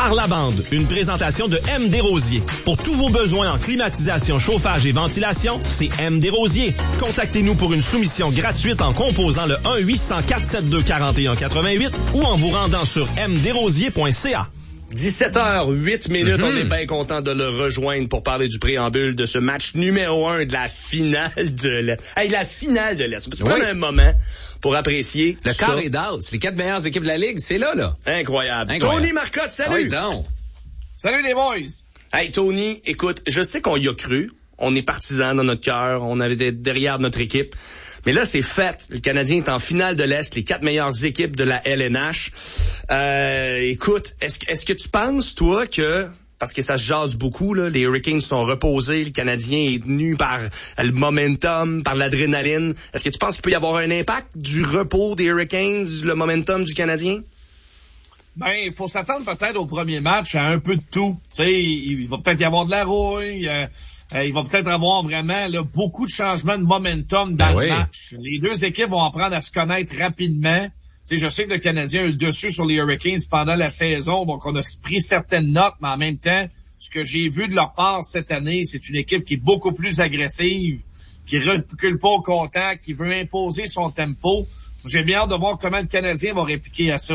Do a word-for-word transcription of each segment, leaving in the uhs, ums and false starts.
Par la bande, une présentation de M. Desrosiers. Pour tous vos besoins en climatisation, chauffage et ventilation, c'est M. Desrosiers. Contactez-nous pour une soumission gratuite en composant le un huit cent quatre cent soixante-deux quarante et un quatre-vingt-huit ou en vous rendant sur m desrosiers point c a. dix-sept heures huit minutes, Mm-hmm. on est bien content de le rejoindre pour parler du préambule de ce match numéro un de la finale de l'Est. Hey, la finale de l'Est. Tu peux Oui. prendre un moment pour apprécier Le ça. carré d'as, les quatre meilleures équipes de la Ligue, c'est là, là. Incroyable. Incroyable. Tony Marcotte, salut! Oui, donc. Salut les boys! Hey, Tony, écoute, je sais qu'on y a cru. On est partisans dans notre cœur. On avait été derrière notre équipe. Mais là, c'est fait. Le Canadien est en finale de l'Est. Les quatre meilleures équipes de la L N H. Euh, écoute, est-ce, est-ce que tu penses, toi, que... Parce que ça se jase beaucoup, là. Les Hurricanes sont reposés. Le Canadien est tenu par le momentum, par l'adrénaline. Est-ce que tu penses qu'il peut y avoir un impact du repos des Hurricanes, le momentum du Canadien? Ben, il faut s'attendre peut-être au premier match à un peu de tout. Tu sais, il, il va peut-être y avoir de la rouille. Euh, euh, il va peut-être avoir vraiment là, beaucoup de changements de momentum dans Ben le oui. match. Les deux équipes vont apprendre à se connaître rapidement. Tu sais, je sais que le Canadien a eu le dessus sur les Hurricanes pendant la saison, donc on a pris certaines notes, mais en même temps, ce que j'ai vu de leur part cette année, c'est une équipe qui est beaucoup plus agressive, qui recule pas au contact, qui veut imposer son tempo. J'ai bien hâte de voir comment le Canadien va répliquer à ça.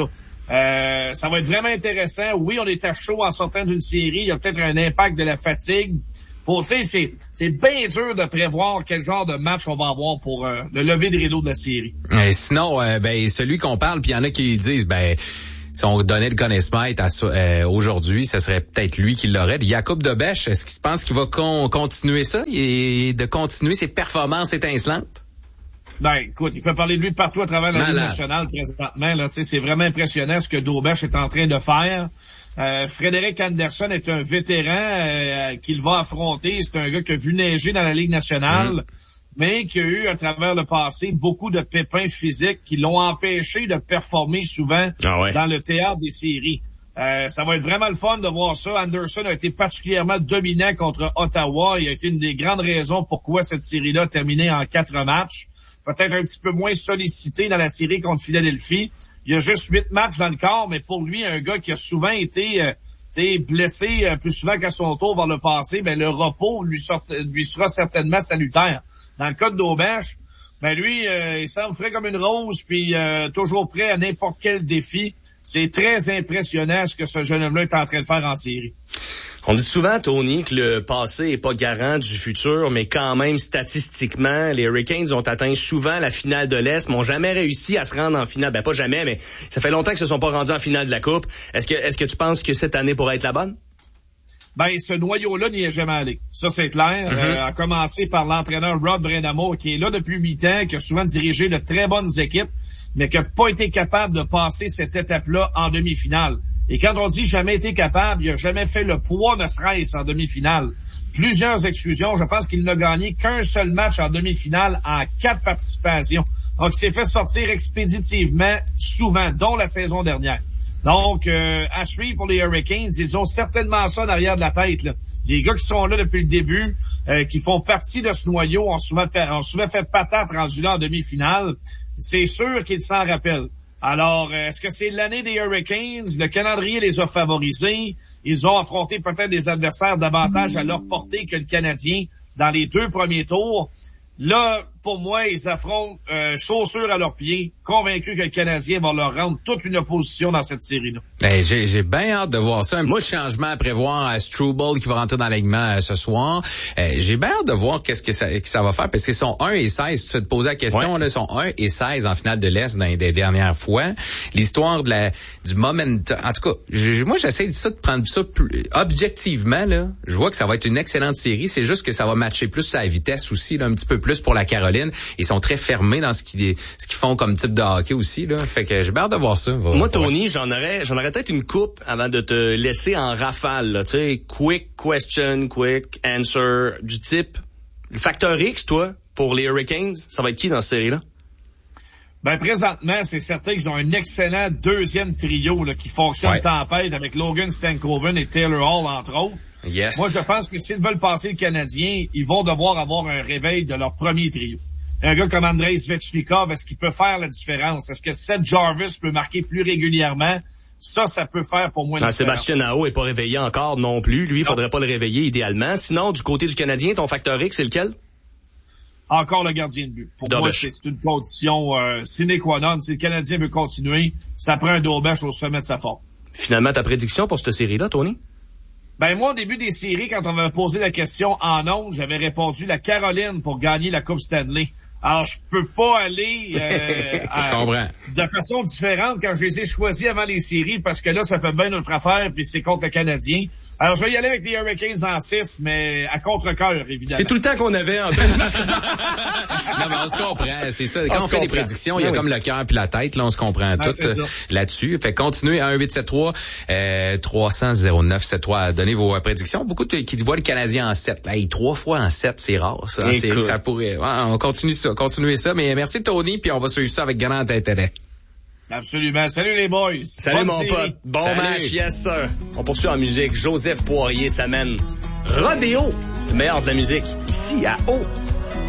Euh, ça va être vraiment intéressant. Oui, on est à chaud en sortant d'une série. Il y a peut-être un impact de la fatigue. Pour, tu sais, c'est, c'est bien dur de prévoir quel genre de match on va avoir pour euh, le lever de rideau de la série. Et sinon, euh, ben celui qu'on parle, puis il y en a qui disent, ben si on donnait le Conn Smythe à, euh, aujourd'hui, ce serait peut-être lui qui l'aurait. Jacob Debesch, est-ce qu'il pense qu'il va con- continuer ça et de continuer ses performances étincelantes? Ben, écoute, il fait parler de lui partout à travers la Ligue Malade. nationale présentement. Là, tu sais, c'est vraiment impressionnant ce que Dobesch est en train de faire. Euh, Frédéric Anderson est un vétéran euh, qu'il va affronter. C'est un gars qui a vu neiger dans la Ligue nationale, mmh. mais qui a eu, à travers le passé, beaucoup de pépins physiques qui l'ont empêché de performer souvent Ah ouais. dans le théâtre des séries. Euh, ça va être vraiment le fun de voir ça. Anderson a été particulièrement dominant contre Ottawa. Il a été une des grandes raisons pourquoi cette série-là a terminé en quatre matchs. Peut-être un petit peu moins sollicité dans la série contre Philadelphie. Il y a juste huit matchs dans le corps, mais pour lui, un gars qui a souvent été euh, t'sais, blessé euh, plus souvent qu'à son tour vers le passé, ben le repos lui, sort, lui sera certainement salutaire. Dans le cas de Dobesch, ben lui, euh, il semble frais comme une rose, puis euh, toujours prêt à n'importe quel défi. C'est très impressionnant ce que ce jeune homme-là est en train de faire en série. On dit souvent, Tony, que le passé est pas garant du futur, mais quand même, statistiquement, les Hurricanes ont atteint souvent la finale de l'Est, mais ont jamais réussi à se rendre en finale. Ben, pas jamais, mais ça fait longtemps qu'ils se sont pas rendus en finale de la Coupe. Est-ce que, est-ce que tu penses que cette année pourrait être la bonne? Ben, ce noyau-là n'y est jamais allé. Ça, c'est clair. Mm-hmm. Euh, à commencer par l'entraîneur Rod Brind'Amour, qui est là depuis huit ans, qui a souvent dirigé de très bonnes équipes, mais qui n'a pas été capable de passer cette étape-là en demi-finale. Et quand on dit jamais été capable, il n'a jamais fait le poids ne serait-ce en demi-finale. Plusieurs exclusions. Je pense qu'il n'a gagné qu'un seul match en demi-finale en quatre participations. Donc, il s'est fait sortir expéditivement souvent, dont la saison dernière. Donc, euh, à suivre pour les Hurricanes, ils ont certainement ça derrière de la tête, là. Les gars qui sont là depuis le début, euh, qui font partie de ce noyau, ont souvent fait, ont souvent fait patate rendu là en demi-finale. C'est sûr qu'ils s'en rappellent. Alors, est-ce que c'est l'année des Hurricanes? Le calendrier les a favorisés. Ils ont affronté peut-être des adversaires davantage à leur portée que le Canadien dans les deux premiers tours. Là, pour moi, ils affrontent euh, chaussures à leurs pieds, convaincus que le Canadien va leur rendre toute une opposition dans cette série-là. Hey, j'ai, j'ai bien hâte de voir ça. Un Moi, petit changement à prévoir à Struble qui va rentrer dans l'alignement euh, ce soir. Euh, j'ai bien hâte de voir qu'est-ce que ça, que ça va faire parce qu'ils sont un et seize. Tu te posais la question, ouais. là, ils sont un et seize en finale de l'Est dans les dernières fois. L'histoire de la du momentum. En tout cas, je, moi, j'essaie de, ça, de prendre ça plus, objectivement. Là, je vois que ça va être une excellente série. C'est juste que ça va matcher plus à la vitesse aussi, là, un petit peu plus pour la Caroline. Ils sont très fermés dans ce qu'ils ce qu'ils font comme type de hockey aussi, là. Fait que j'ai hâte de voir ça. Moi, Tony, j'en aurais j'en aurais peut-être une coupe avant de te laisser en rafale, là. Tu sais, quick question, quick answer, du type. Le facteur X, toi, pour les Hurricanes, ça va être qui dans cette série-là? Ben, présentement, c'est certain qu'ils ont un excellent deuxième trio, là, qui fonctionne ouais. tempête avec Logan Stankoven et Taylor Hall, entre autres. Yes. Moi, je pense que s'ils veulent passer le Canadien, ils vont devoir avoir un réveil de leur premier trio. Un gars comme Andrei Svechnikov, est-ce qu'il peut faire la différence? Est-ce que Seth Jarvis peut marquer plus régulièrement? Ça, ça peut faire pour moi une ah, Sébastien Aho est pas réveillé encore non plus. Lui, il faudrait pas le réveiller idéalement. Sinon, du côté du Canadien, ton facteur X, c'est lequel? Encore le gardien de but. Pour Dorbech. moi, c'est une condition euh, sine qua non. Si le Canadien veut continuer, ça prend un Dorbech au sommet de sa forme. Finalement, ta prédiction pour cette série-là, Tony? Ben moi, au début des séries, quand on m'avait posé la question en ondes, j'avais répondu la Caroline pour gagner la Coupe Stanley. Alors, je peux pas aller euh, à, je comprends. de façon différente quand je les ai choisis avant les séries, parce que là, ça fait bien notre affaire, puis c'est contre le Canadien. Alors, je vais y aller avec les Hurricanes en six, mais à contre-cœur, évidemment. C'est tout le temps qu'on avait en deux. Non, mais on se comprend, c'est ça. Quand on, on fait comprend. des prédictions, il y a oui. comme le cœur puis la tête, là, on se comprend ah, tout euh, là-dessus. Fait continuez à un huit sept trois trois cents zéro neuf sept trois à donner vos euh, prédictions. Beaucoup de, qui voient le Canadien en sept. Hey, trois fois en sept, c'est rare, ça. C'est, ça pourrait, ouais, on continue ça, continuez ça. Mais merci Tony, puis on va suivre ça avec grand intérêt. Absolument. Salut les boys. Salut Bonne mon série. pote. Bon Salut. match, yes sir. On poursuit en musique. Joseph Poirier s'amène Rodéo, le meilleur de la musique, ici à O.